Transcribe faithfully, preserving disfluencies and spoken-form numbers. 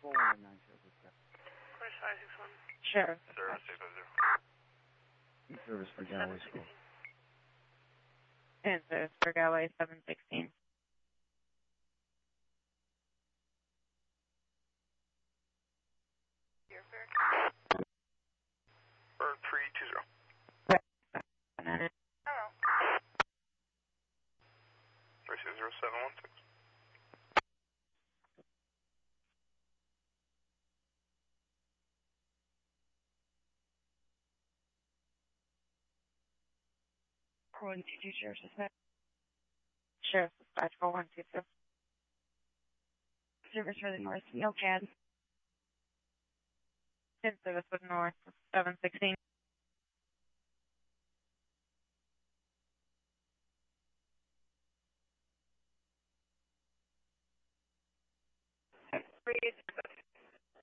four one nine service. five six one. Sheriff. Service six oh zero. Service for Galway School. And service for Galway seven sixteen. Bird three two zero. Hello. Three six zero seven one six. four one two two, Sheriff Dispatch. Sheriff Dispatch four one two two. Service for the North, no C A D. In service with North seven sixteen. Three